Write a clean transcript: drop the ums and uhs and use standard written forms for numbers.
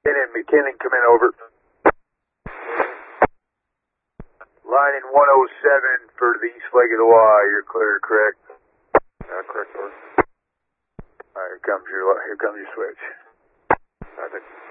McKinnon, come in, over. Line in 107 for the east leg of the Y. You're clear, correct? Correct, over. All right, here comes your switch. I think